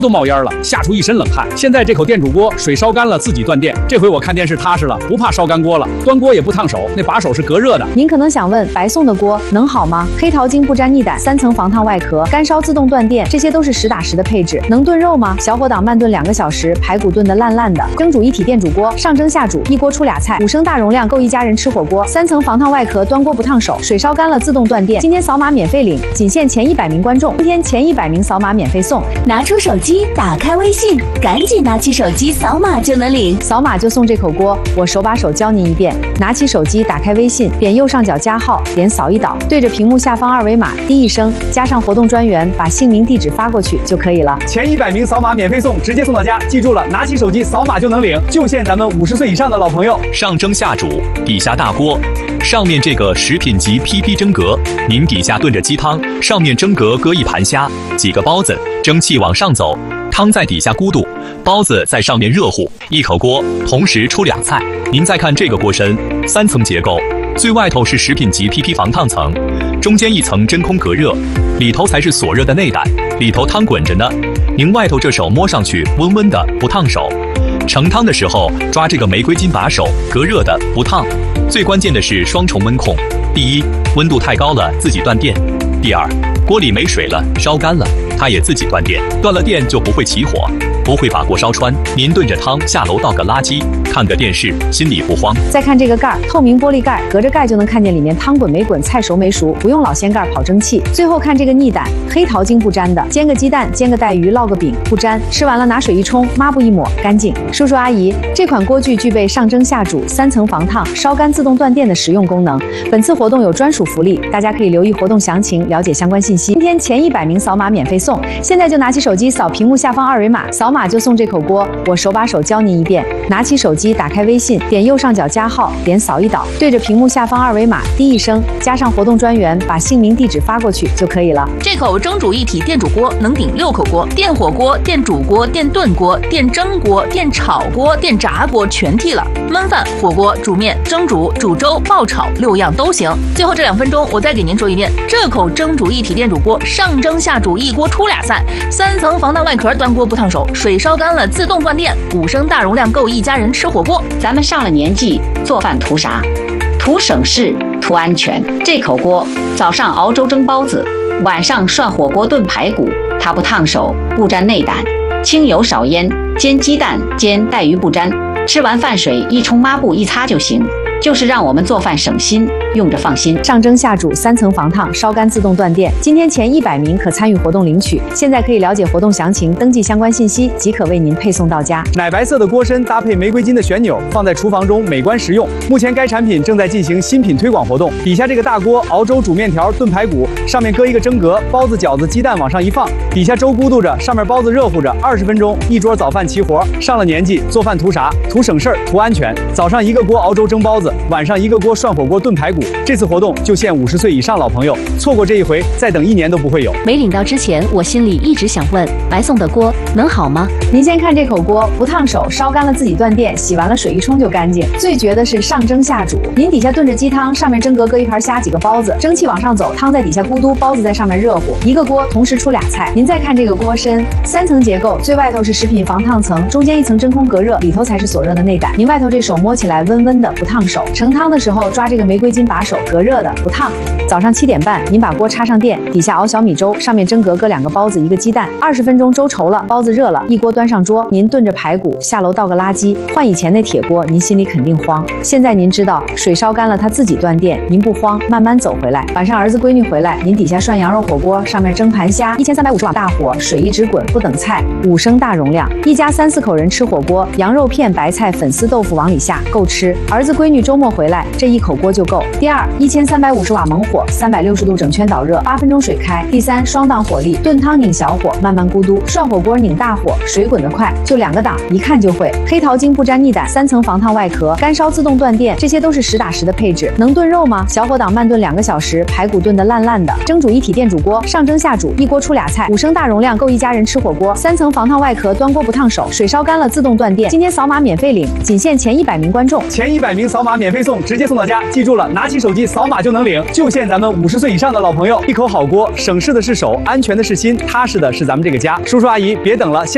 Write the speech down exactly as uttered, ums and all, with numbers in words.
都冒烟了，吓出一身冷汗。现在这口电煮锅水烧干了，自己断电。这回我看电视踏实了，不怕烧干锅了。端锅也不烫手，那把手是隔热的。 您可能想问，白送的锅能好吗？黑桃精不沾逆胆，三层防烫外壳，干烧自动断电，这些都是实打实的配置。能炖肉吗？小火档慢炖两个小时，排骨炖得烂烂的。蒸煮一体电煮锅，上蒸下煮，一锅出俩菜，五升大容量够一家人吃火锅。三层防烫外壳，端锅不烫手，水烧干了自动断电。今天扫码免费领，仅限前一百名观众，今天前一百名扫码免费送。 拿出手机，打开微信，赶紧拿起手机扫码就能领， 扫码就送这口锅。我手把手教您一遍，拿起手机，打开微信，点右上角加号，点扫一导，对着屏幕下方二维码滴一声，加上活动专员，把姓名地址发过去就可以了。 前一百名扫码免费送，直接送到家。记住了，拿起手机扫码就能领，就限咱们五十岁以上的老朋友。 上蒸下煮，底下大锅，上面这个食品级 P P 蒸格，您底下炖着鸡汤，上面蒸格搁一盘虾，几个包子，蒸汽往上走，汤在底下咕嘟，包子在上面热乎，一口锅同时出俩菜。您再看这个锅身，三层结构，最外头是食品级 P P 防烫层，中间一层真空隔热，里头才是锁热的内胆，里头汤滚着呢。您外头这手摸上去温温的，不烫手。盛汤的时候抓这个玫瑰金把手，隔热的，不烫。最关键的是双重温控，第一，温度太高了自己断电；第二，锅里没水了，烧干了，它也自己断电。断了电就不会起火，不会把锅烧穿。您炖着汤下楼倒个垃圾，看个电视，心里不慌。 再看这个盖，透明玻璃盖，隔着盖就能看见里面汤滚没滚，菜熟没熟，不用老掀盖跑蒸汽。最后看这个逆胆，黑桃精不沾的，煎个鸡蛋，煎个带鱼，烙个饼，不沾。吃完了拿水一冲，抹布一抹，干净。叔叔阿姨，这款锅具具备上蒸下煮、三层防烫、烧干自动断电的实用功能。本次活动有专属福利，大家可以留意活动详情，了解相关信息。今天前一百名扫码免费送，现在就拿起手机扫屏幕下方二维码，扫码就送这口锅。我手把手教您一遍，拿起手机，打开微信，点右上角加号，点扫一导，对着屏幕下方二维码滴一声，加上活动专员，把姓名地址发过去就可以了。 这口蒸煮一体电煮锅能顶六口锅，电火锅、电煮锅、电炖锅、电蒸锅、电炒锅、电炸锅全替了，焖饭、火锅、煮面、蒸煮、煮粥、爆炒六样都行。最后这两分钟，我再给您说一遍，这口蒸煮一体电煮锅上蒸下煮，一锅出俩菜，三层防弹外壳，端锅不烫手，水烧干了自动断电，五升大容量够一家人吃火锅。 咱们上了年纪，做饭图啥？图省事，图安全。这口锅早上熬粥蒸包子，晚上涮火锅炖排骨，它不烫手，不沾内胆，清油少烟，煎鸡蛋煎带鱼不沾，吃完饭水一冲抹布一擦就行，就是让我们做饭省心，用着放心。 上蒸下煮，三层防烫，烧干自动断电。今天前一百名可参与活动领取，现在可以了解活动详情，登记相关信息即可为您配送到家。 奶白色的锅身搭配玫瑰金的旋钮，放在厨房中美观实用。目前该产品正在进行新品推广活动。底下这个大锅熬粥、煮面条、炖排骨，上面搁一个蒸格，包子、饺子、鸡蛋往上一放，底下粥咕嘟着，上面包子热乎着，二十分钟一桌早饭齐活。上了年纪，做饭图啥？图省事儿，图安全。早上一个锅熬粥蒸包子，晚上一个锅涮火锅炖排骨。这次活动就限五十岁以上老朋友，错过这一回，再等一年都不会有。 没领到之前，我心里一直想问，白送的锅能好吗？ 您先看这口锅，不烫手，烧干了自己断电，洗完了水一冲就干净。最绝的是上蒸下煮，您底下炖着鸡汤，上面蒸格搁一盘虾，几个包子，蒸汽往上走，汤在底下咕嘟，包子在上面热乎，一个锅同时出俩菜。您再看这个锅身，三层结构，最外头是食品防烫层，中间一层真空隔热，里头才是锁热的内胆。您外头这手摸起来温温的，不烫手。盛汤的时候抓这个玫瑰金把手，隔热的，不烫。早上七点半，您把锅插上电，底下熬小米粥，上面蒸格搁两个包子，一个鸡蛋，二十分钟粥稠了，包子热了，一锅端上桌，您炖着排骨，下楼倒个垃圾。换以前那铁锅，您心里肯定慌。现在您知道，水烧干了它自己断电，您不慌，慢慢走回来。晚上儿子闺女回来，您底下涮羊肉火锅，上面蒸盘虾，一千三百五十瓦大火，水一直滚，不等菜，五升大容量，一家三四口人吃火锅，羊肉片、白菜、粉丝豆腐往里下，够吃。儿子闺女周末回来，这一口锅就够。第二，一千三百五十瓦猛火，三百六十度整圈导热，八分钟水开。第三，双档火力，炖汤拧小火，慢慢咕嘟；涮火锅拧大火，水滚得快，就两个档，一看就会。黑桃精不沾逆胆，三层防烫外壳，干烧自动断电，这些都是实打实的配置。能炖肉吗？小火档慢炖两个小时，排骨炖得烂烂的。蒸煮一体电煮锅，上蒸下煮，一锅出俩菜，五升大容量够一家人吃火锅。三层防烫外壳，端锅不烫手，水烧干了自动断电。今天扫码免费领，仅限前一百名观众， 前一百名扫码免费送，直接送到家。记住了，拿起手机扫码就能领，就限咱们五十岁以上的老朋友。一口好锅，省事的是手，安全的是心，踏实的是咱们这个家。叔叔阿姨，别等了，现